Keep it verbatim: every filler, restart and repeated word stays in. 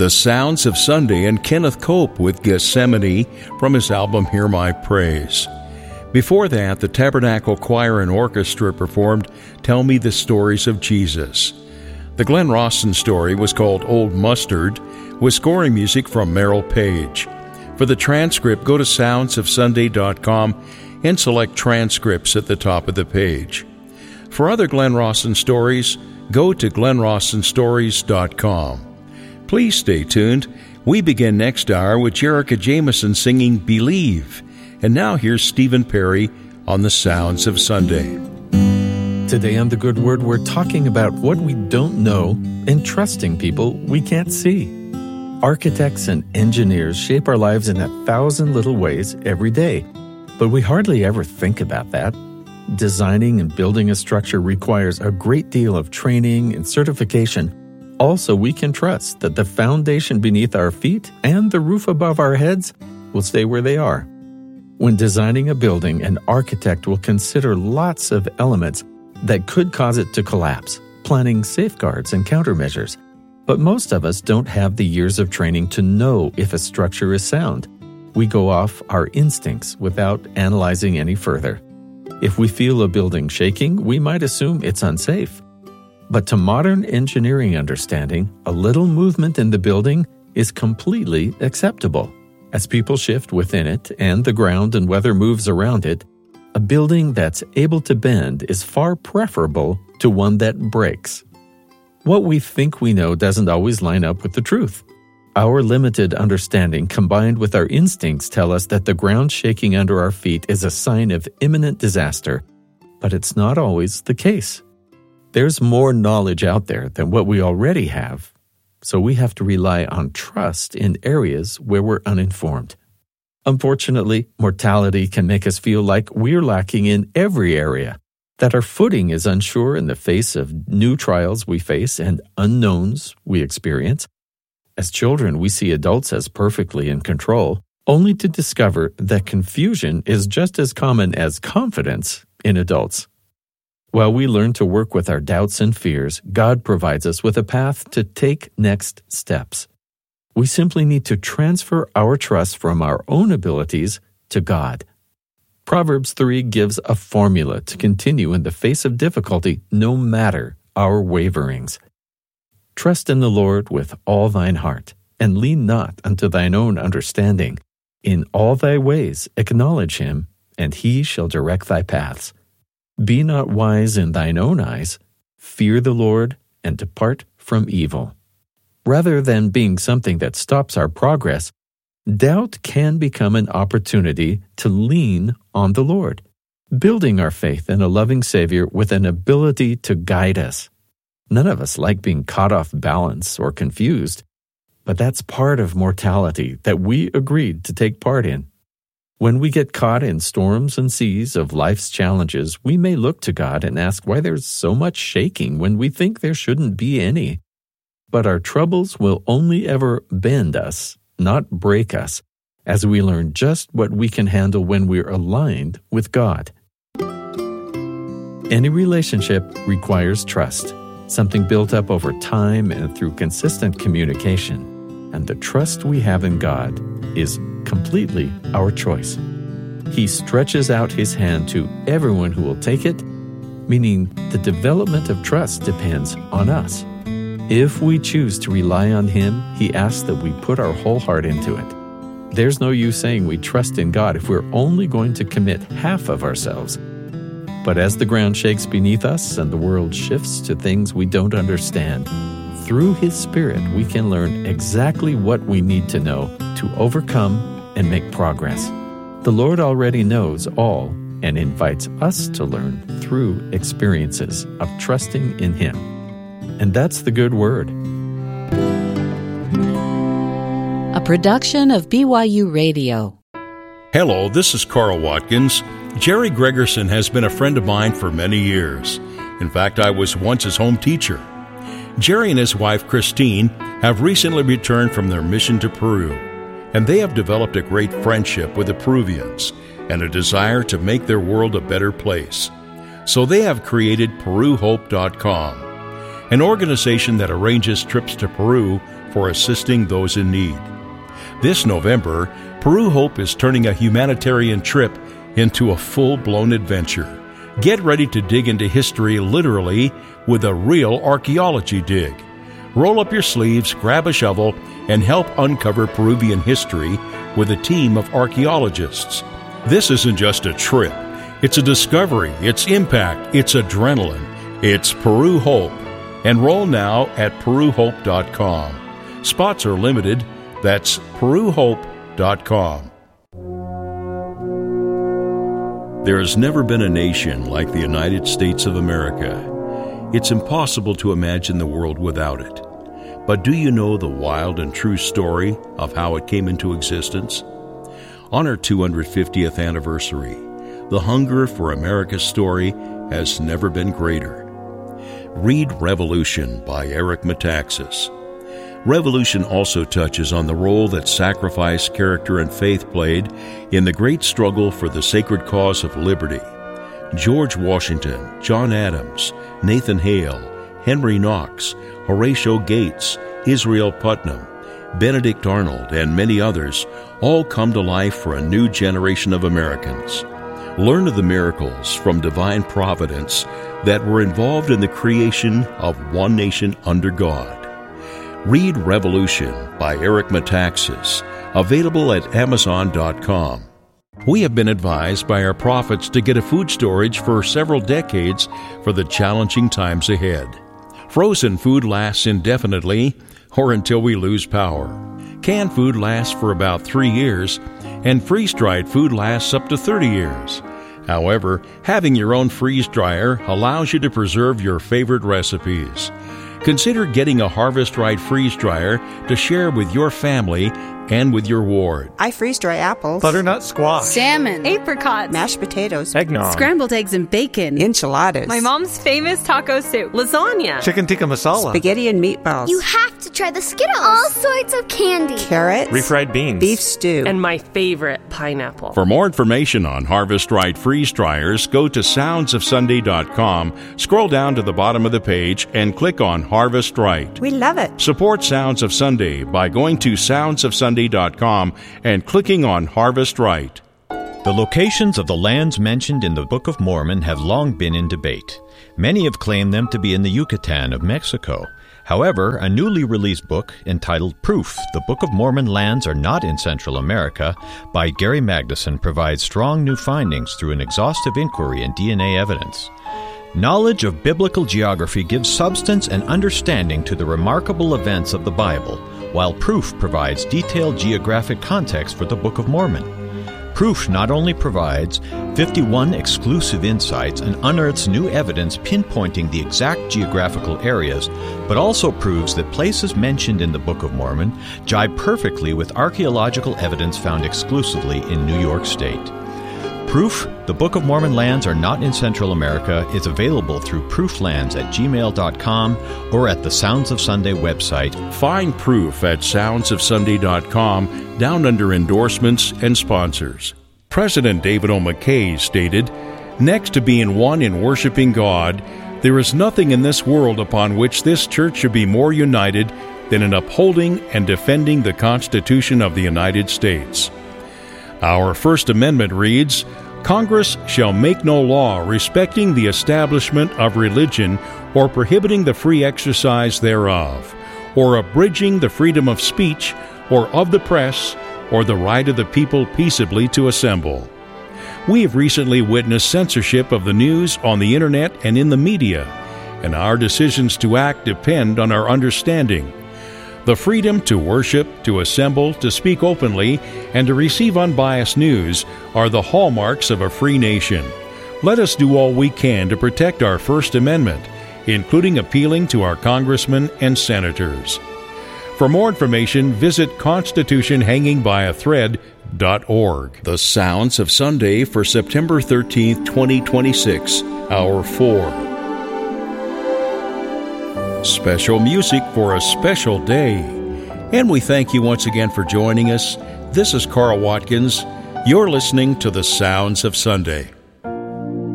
The Sounds of Sunday and Kenneth Cope with Gethsemane from his album Hear My Praise. Before that, the Tabernacle Choir and Orchestra performed Tell Me the Stories of Jesus. The Glenn Rawson story was called Old Mustard, with scoring music from Merrill Page. For the transcript, go to sounds of sunday dot com and select Transcripts at the top of the page. For other Glenn Rawson stories, go to glenn rawson stories dot com. Please stay tuned. We begin next hour with Jerica Jameson singing Believe. And now here's Stephen Perry on the Sounds of Sunday. Today on The Good Word, we're talking about what we don't know and trusting people we can't see. Architects and engineers shape our lives in a thousand little ways every day, but we hardly ever think about that. Designing and building a structure requires a great deal of training and certification. Also, we can trust that the foundation beneath our feet and the roof above our heads will stay where they are. When designing a building, an architect will consider lots of elements that could cause it to collapse, planning safeguards and countermeasures. But most of us don't have the years of training to know if a structure is sound. We go off our instincts without analyzing any further. If we feel a building shaking, we might assume it's unsafe. But to modern engineering understanding, a little movement in the building is completely acceptable. As people shift within it and the ground and weather moves around it, a building that's able to bend is far preferable to one that breaks. What we think we know doesn't always line up with the truth. Our limited understanding combined with our instincts tell us that the ground shaking under our feet is a sign of imminent disaster, but it's not always the case. There's more knowledge out there than what we already have, so we have to rely on trust in areas where we're uninformed. Unfortunately, mortality can make us feel like we're lacking in every area, that our footing is unsure in the face of new trials we face and unknowns we experience. As children, we see adults as perfectly in control, only to discover that confusion is just as common as confidence in adults. While we learn to work with our doubts and fears, God provides us with a path to take next steps. We simply need to transfer our trust from our own abilities to God. Proverbs three gives a formula to continue in the face of difficulty, no matter our waverings. Trust in the Lord with all thine heart, and lean not unto thine own understanding. In all thy ways acknowledge him, and he shall direct thy paths. Be not wise in thine own eyes. Fear the Lord, and depart from evil. Rather than being something that stops our progress, doubt can become an opportunity to lean on the Lord, building our faith in a loving Savior with an ability to guide us. None of us like being caught off balance or confused, but that's part of mortality that we agreed to take part in. When we get caught in storms and seas of life's challenges, we may look to God and ask why there's so much shaking when we think there shouldn't be any. But our troubles will only ever bend us, not break us, as we learn just what we can handle when we're aligned with God. Any relationship requires trust, something built up over time and through consistent communication. And the trust we have in God is completely our choice. He stretches out his hand to everyone who will take it, meaning the development of trust depends on us. If we choose to rely on him, he asks that we put our whole heart into it. There's no use saying we trust in God if we're only going to commit half of ourselves. But as the ground shakes beneath us and the world shifts to things we don't understand, through his Spirit we can learn exactly what we need to know to overcome and make progress. The Lord already knows all and invites us to learn through experiences of trusting in him. And that's the good word. A production of B Y U Radio. Hello, this is Carl Watkins. Jerry Gregerson has been a friend of mine for many years. In fact, I was once his home teacher. Jerry and his wife, Christine, have recently returned from their mission to Peru, and they have developed a great friendship with the Peruvians and a desire to make their world a better place. So they have created Peru Hope dot com. an organization that arranges trips to Peru for assisting those in need. This November, Peru Hope is turning a humanitarian trip into a full-blown adventure. Get ready to dig into history literally with a real archaeology dig. Roll up your sleeves, grab a shovel, and help uncover Peruvian history with a team of archaeologists. This isn't just a trip. It's a discovery, it's impact, it's adrenaline. It's Peru Hope. Enroll now at peru hope dot com. Spots are limited. That's peru hope dot com. There has never been a nation like the United States of America. It's impossible to imagine the world without it. But do you know the wild and true story of how it came into existence? On our two hundred fiftieth anniversary, the hunger for America's story has never been greater. Read Revolution by Eric Metaxas. Revolution also touches on the role that sacrifice, character, and faith played in the great struggle for the sacred cause of liberty. George Washington, John Adams, Nathan Hale, Henry Knox, Horatio Gates, Israel Putnam, Benedict Arnold, and many others all come to life for a new generation of Americans. Learn of the miracles from divine providence that were involved in the creation of one nation under God. Read Revolution by Eric Metaxas, available at amazon dot com. We have been advised by our prophets to get a food storage for several decades for the challenging times ahead. Frozen food lasts indefinitely or until we lose power. Canned food lasts for about three years, and freeze-dried food lasts up to thirty years. However, having your own freeze dryer allows you to preserve your favorite recipes. Consider getting a Harvest Right freeze dryer to share with your family and with your ward. I freeze dry apples, butternut squash, salmon, apricots, mashed potatoes, eggnog, scrambled eggs and bacon, enchiladas, my mom's famous taco soup, lasagna, chicken tikka masala, spaghetti and meatballs. You have to try the Skittles. All sorts of candy. Carrots, refried beans, beef stew, and my favorite, pineapple. For more information on Harvest Right freeze dryers, go to sounds of sunday dot com, scroll down to the bottom of the page, and click on Harvest Right. We love it. Support Sounds of Sunday by going to sounds of sunday dot com and clicking on Harvest Right. The locations of the lands mentioned in the Book of Mormon have long been in debate. Many have claimed them to be in the Yucatan of Mexico. However, a newly released book entitled Proof, The Book of Mormon Lands Are Not in Central America by Gary Magnuson provides strong new findings through an exhaustive inquiry and D N A evidence. Knowledge of biblical geography gives substance and understanding to the remarkable events of the Bible, while Proof provides detailed geographic context for the Book of Mormon. Proof not only provides fifty-one exclusive insights and unearths new evidence pinpointing the exact geographical areas, but also proves that places mentioned in the Book of Mormon jibe perfectly with archaeological evidence found exclusively in New York State. Proof, The Book of Mormon Lands Are Not in Central America is available through prooflands at gmail dot com or at the Sounds of Sunday website. Find Proof at sounds of sunday dot com down under endorsements and sponsors. President David O. McKay stated, "Next to being one in worshiping God, there is nothing in this world upon which this church should be more united than in upholding and defending the Constitution of the United States." Our First Amendment reads, "Congress shall make no law respecting the establishment of religion or prohibiting the free exercise thereof, or abridging the freedom of speech or of the press, or the right of the people peaceably to assemble." We have recently witnessed censorship of the news on the Internet and in the media, and our decisions to act depend on our understanding. The freedom to worship, to assemble, to speak openly, and to receive unbiased news are the hallmarks of a free nation. Let us do all we can to protect our First Amendment, including appealing to our congressmen and senators. For more information, visit constitution hanging by a thread dot org. The Sounds of Sunday for September thirteenth, twenty twenty-six, Hour four. Special music for a special day. And we thank you once again for joining us. This is Carl Watkins. You're listening to The Sounds of Sunday.